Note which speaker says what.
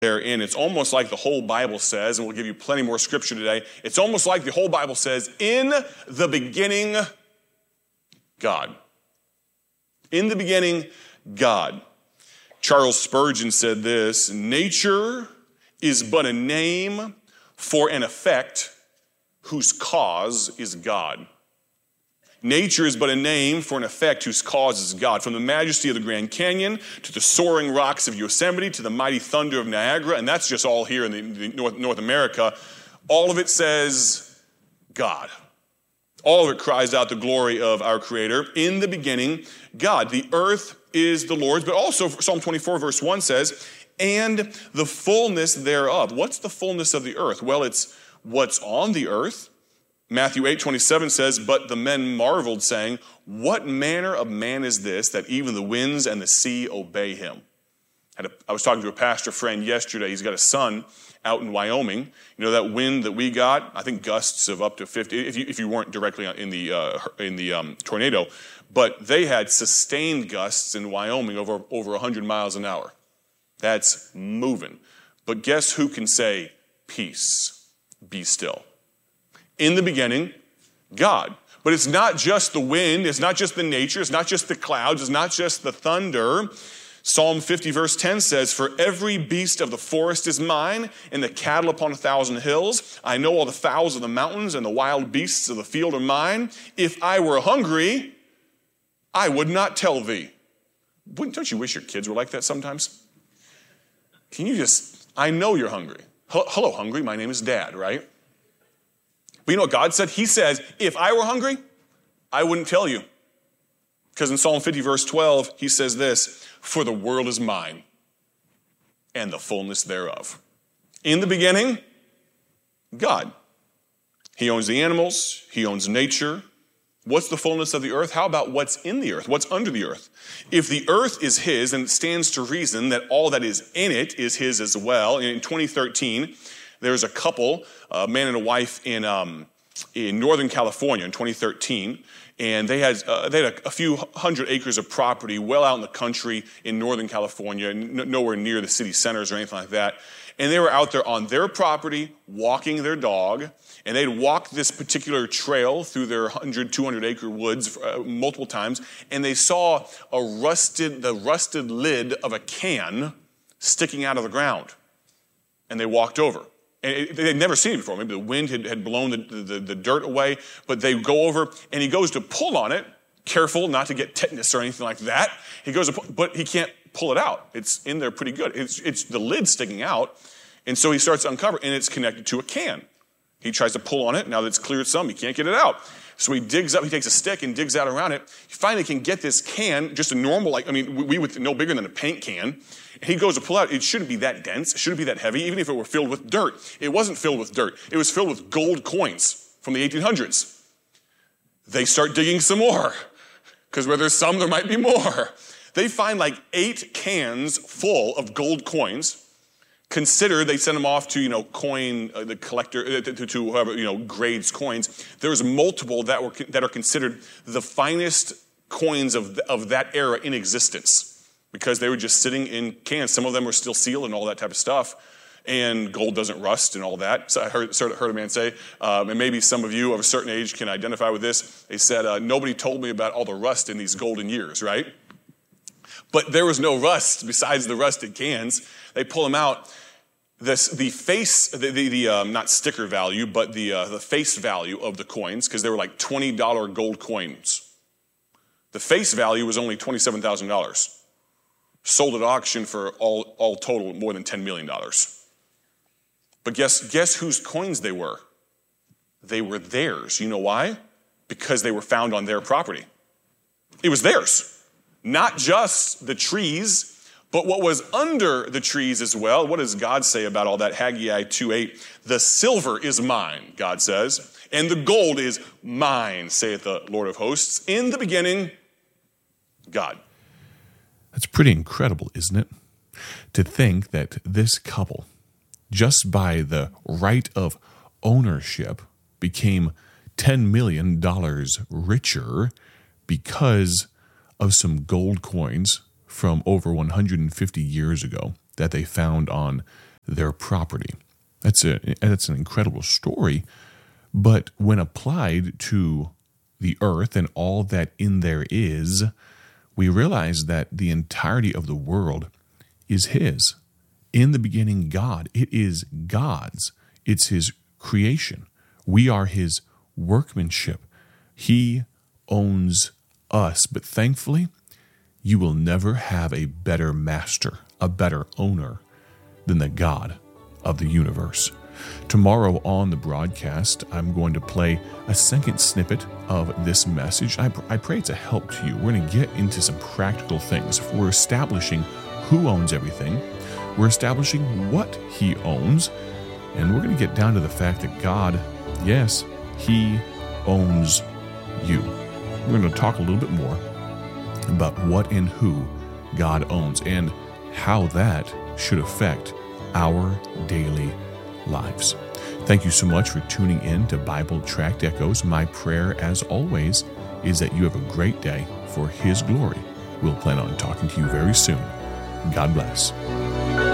Speaker 1: therein. It's almost like the whole Bible says, and we'll give you plenty more scripture today. It's almost like the whole Bible says, in the beginning, God. In the beginning, God. Charles Spurgeon said this, nature is but a name for an effect whose cause is God. Nature is but a name for an effect whose cause is God. From the majesty of the Grand Canyon to the soaring rocks of Yosemite to the mighty thunder of Niagara, and that's just all here in the North America, all of it says God. All of it cries out the glory of our Creator. In the beginning, God. The earth is the Lord's, but also Psalm 24 verse 1 says, and the fullness thereof. What's the fullness of the earth? Well, it's what's on the earth. Matthew 8:27 says, but the men marveled, saying, what manner of man is this, that even the winds and the sea obey him? I was talking to a pastor friend yesterday. He's got a son out in Wyoming. You know that wind that we got? I think gusts of up to 50, if you weren't directly in the tornado. But they had sustained gusts in Wyoming over 100 miles an hour. That's moving. But guess who can say, peace, be still? In the beginning, God. But it's not just the wind, it's not just the nature, it's not just the clouds, it's not just the thunder. Psalm 50 verse 10 says, for every beast of the forest is mine, and the cattle upon 1,000 hills. I know all the fowls of the mountains, and the wild beasts of the field are mine. If I were hungry, I would not tell thee. Don't you wish your kids were like that sometimes? I know you're hungry. Hello, hungry, my name is Dad, right? But you know what God said? He says, if I were hungry, I wouldn't tell you. Because in Psalm 50 verse 12, he says this, for the world is mine and the fullness thereof. In the beginning, God. He owns the animals. He owns nature. What's the fullness of the earth? How about what's in the earth? What's under the earth? If the earth is his, then it stands to reason that all that is in it is his as well. In 2013, there's a couple, a man and a wife in Northern California in 2013, and they had a few hundred acres of property well out in the country in Northern California, nowhere near the city centers or anything like that. And they were out there on their property walking their dog, and they'd walk this particular trail through their 100, 200 acre woods multiple times, and they saw the rusted lid of a can sticking out of the ground. And they walked over. And they'd never seen it before. Maybe the wind had blown the dirt away, but they go over, and he goes to pull on it, careful not to get tetanus or anything like that. He goes to pull, but he can't pull it out. It's in there pretty good. It's the lid sticking out, and so he starts to uncover, and it's connected to a can. He tries to pull on it. Now that it's cleared some, he can't get it out. So he digs up, he takes a stick and digs out around it. He finally can get this can, just a normal, we would no bigger than a paint can. And he goes to pull out. It shouldn't be that dense. It shouldn't be that heavy, even if it were filled with dirt. It wasn't filled with dirt. It was filled with gold coins from the 1800s. They start digging some more, because where there's some, there might be more. They find like 8 cans full of gold coins. They send them off to, coin, the collector, to whoever, grades coins. There's multiple that are considered the finest coins of that era in existence, because they were just sitting in cans. Some of them were still sealed and all that type of stuff. And gold doesn't rust and all that. So I heard a man say, and maybe some of you of a certain age can identify with this. They said, nobody told me about all the rust in these golden years, right? But there was no rust besides the rusted cans. They pull them out. The face, not sticker value, but the face value of the coins, because they were like $20 gold coins. The face value was only $27,000. Sold at auction for all total more than $10 million. But guess whose coins they were? They were theirs. You know why? Because they were found on their property. It was theirs. Not just the trees, but what was under the trees as well. What does God say about all that? Haggai 2:8. The silver is mine, God says, and the gold is mine, saith the Lord of hosts. In the beginning, God.
Speaker 2: That's pretty incredible, isn't it? To think that this couple, just by the right of ownership, became $10 million richer because of some gold coins from over 150 years ago that they found on their property. That's an incredible story, but when applied to the earth and all that in there is, we realize that the entirety of the world is His. In the beginning, God. It is God's. It's His creation. We are His workmanship. He owns us. But thankfully, you will never have a better master, a better owner than the God of the universe. Tomorrow on the broadcast, I'm going to play a second snippet of this message. I pray it's a help to you. We're going to get into some practical things. We're establishing who owns everything. We're establishing what He owns. And we're going to get down to the fact that God, yes, He owns you. We're going to talk a little bit more about what and who God owns and how that should affect our daily lives. Thank you so much for tuning in to Bible Tract Echoes. My prayer, as always, is that you have a great day for His glory. We'll plan on talking to you very soon. God bless.